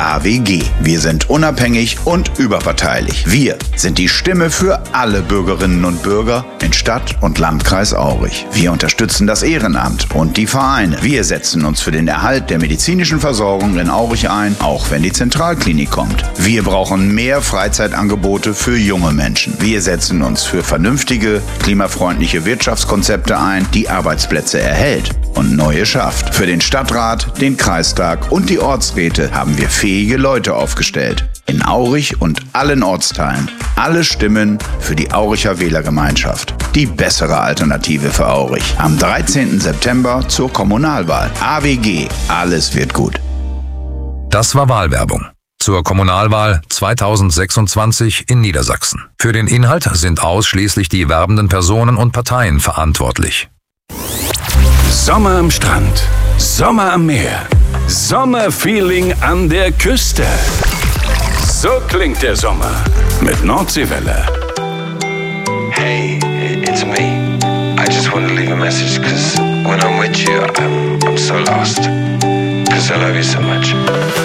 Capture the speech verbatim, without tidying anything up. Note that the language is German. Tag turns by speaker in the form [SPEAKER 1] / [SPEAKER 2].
[SPEAKER 1] A W G. Wir sind unabhängig und überparteilich. Wir sind die Stimme für alle Bürgerinnen und Bürger in Stadt und Landkreis Aurich. Wir unterstützen das Ehrenamt und die Vereine. Wir setzen uns für den Erhalt der medizinischen Versorgung in Aurich ein, auch wenn die Zentralklinik kommt. Wir brauchen mehr Freizeitangebote für junge Menschen. Wir setzen uns für vernünftige, klimafreundliche Wirtschaftskonzepte ein, die Arbeitsplätze erhält und neue schafft. Für den Stadtrat, den Kreistag und die Ortsräte haben wir fähige Leute aufgestellt. In Aurich und allen Ortsteilen. Alle Stimmen für die Auricher Wählergemeinschaft. Die bessere Alternative für Aurich. Am dreizehnten September zur Kommunalwahl. A W G. Alles wird gut.
[SPEAKER 2] Das war Wahlwerbung zur Kommunalwahl zweitausendsechsundzwanzig in Niedersachsen. Für den Inhalt sind ausschließlich die werbenden Personen und Parteien verantwortlich.
[SPEAKER 3] Sommer am Strand, Sommer am Meer, Sommerfeeling an der Küste. So klingt der Sommer mit Nordseewelle.
[SPEAKER 4] Hey, it's me. I just want to leave a message because when I'm with you, I'm, I'm so lost. Because I love you so much.